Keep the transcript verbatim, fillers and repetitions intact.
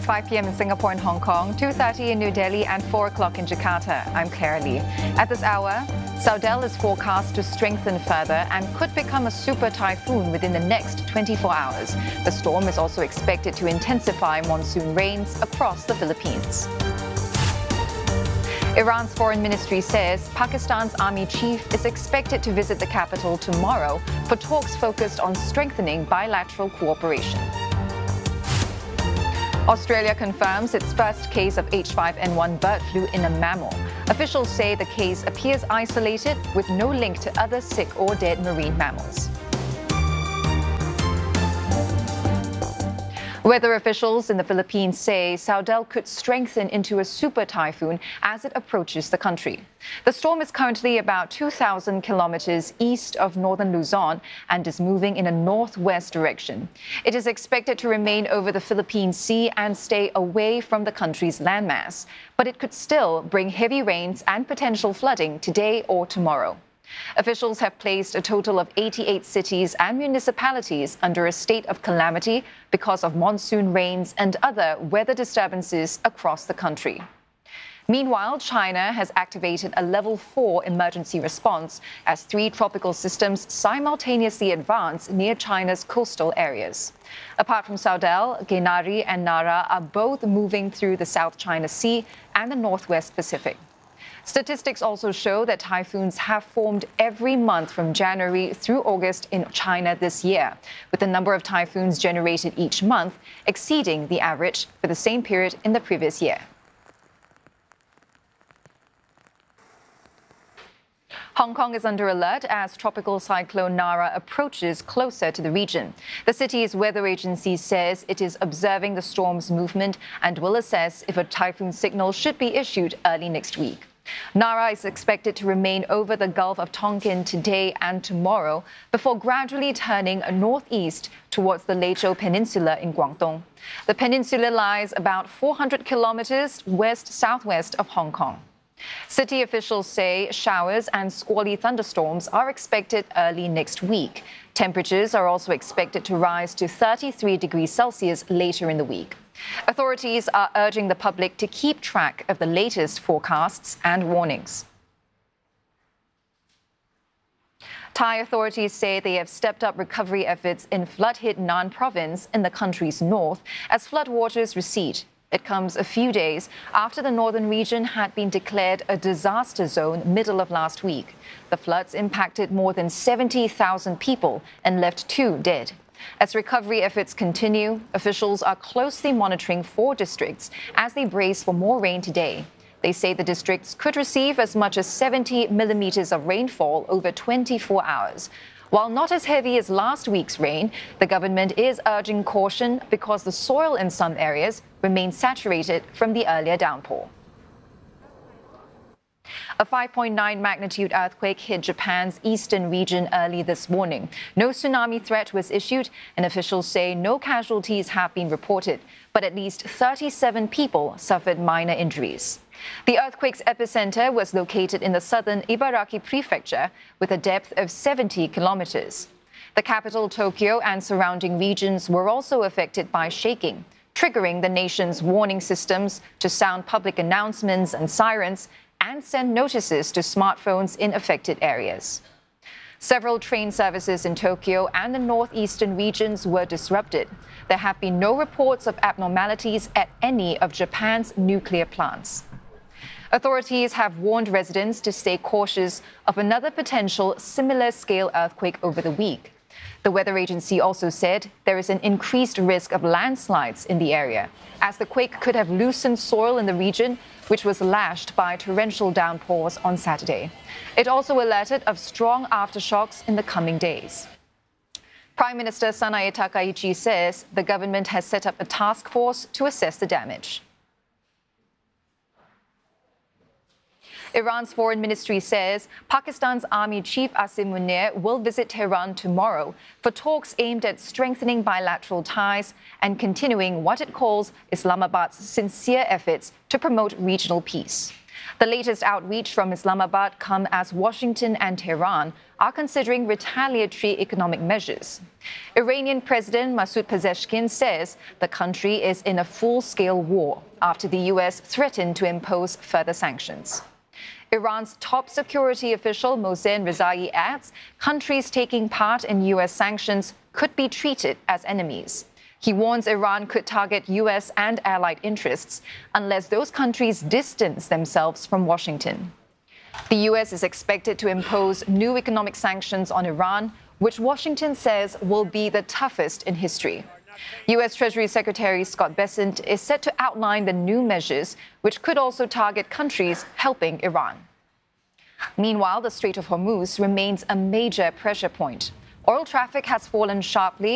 It's five p.m. in Singapore and Hong Kong, two thirty in New Delhi and four o'clock in Jakarta. I'm Claire Lee. At this hour, Saudal is forecast to strengthen further and could become a super typhoon within the next twenty-four hours. The storm is also expected to intensify monsoon rains across the Philippines. Iran's foreign ministry says Pakistan's army chief is expected to visit the capital tomorrow for talks focused on strengthening bilateral cooperation. Australia confirms its first case of H five N one bird flu in a mammal. Officials say the case appears isolated with no link to other sick or dead marine mammals. Weather officials in the Philippines say Saudal could strengthen into a super typhoon as it approaches the country. The storm is currently about two thousand kilometers east of northern Luzon and is moving in a northwest direction. It is expected to remain over the Philippine Sea and stay away from the country's landmass, but it could still bring heavy rains and potential flooding today or tomorrow. Officials have placed a total of eighty-eight cities and municipalities under a state of calamity because of monsoon rains and other weather disturbances across the country. Meanwhile, China has activated a level four emergency response as three tropical systems simultaneously advance near China's coastal areas. Apart from Saudal, Gainari and Nara are both moving through the South China Sea and the Northwest Pacific. Statistics also show that typhoons have formed every month from January through August in China this year, with the number of typhoons generated each month exceeding the average for the same period in the previous year. Hong Kong is under alert as tropical cyclone Nara approaches closer to the region. The city's weather agency says it is observing the storm's movement and will assess if a typhoon signal should be issued early next week. Nara is expected to remain over the Gulf of Tonkin today and tomorrow before gradually turning northeast towards the Leizhou Peninsula in Guangdong. The peninsula lies about four hundred kilometers west-southwest of Hong Kong. City officials say showers and squally thunderstorms are expected early next week. Temperatures are also expected to rise to thirty-three degrees Celsius later in the week. Authorities are urging the public to keep track of the latest forecasts and warnings. Thai authorities say they have stepped up recovery efforts in flood-hit Nan province in the country's north as floodwaters recede. It comes a few days after the northern region had been declared a disaster zone middle of last week. The floods impacted more than seventy thousand people and left two dead. As recovery efforts continue, officials are closely monitoring four districts as they brace for more rain today. They say the districts could receive as much as seventy millimeters of rainfall over twenty-four hours. While not as heavy as last week's rain, the government is urging caution because the soil in some areas remains saturated from the earlier downpour. A five point nine magnitude earthquake hit Japan's eastern region early this morning. No tsunami threat was issued, and officials say no casualties have been reported, but at least thirty-seven people suffered minor injuries. The earthquake's epicenter was located in the southern Ibaraki prefecture with a depth of seventy kilometers. The capital, Tokyo, and surrounding regions were also affected by shaking, triggering the nation's warning systems to sound public announcements and sirens and send notices to smartphones in affected areas. Several train services in Tokyo and the northeastern regions were disrupted. There have been no reports of abnormalities at any of Japan's nuclear plants. Authorities have warned residents to stay cautious of another potential similar-scale earthquake over the week. The weather agency also said there is an increased risk of landslides in the area, as the quake could have loosened soil in the region, which was lashed by torrential downpours on Saturday. It also alerted of strong aftershocks in the coming days. Prime Minister Sanae Takaichi says the government has set up a task force to assess the damage. Iran's foreign ministry says Pakistan's Army Chief Asim Munir will visit Tehran tomorrow for talks aimed at strengthening bilateral ties and continuing what it calls Islamabad's sincere efforts to promote regional peace. The latest outreach from Islamabad come as Washington and Tehran are considering retaliatory economic measures. Iranian President Masoud Pezeshkian says the country is in a full-scale war after the U S threatened to impose further sanctions. Iran's top security official Mohsen Rezai adds countries taking part in U S sanctions could be treated as enemies. He warns Iran could target U S and allied interests unless those countries distance themselves from Washington. The U S is expected to impose new economic sanctions on Iran, which Washington says will be the toughest in history. U S Treasury Secretary Scott Bessent is set to outline the new measures, which could also target countries helping Iran. Meanwhile, the Strait of Hormuz remains a major pressure point. Oil traffic has fallen sharply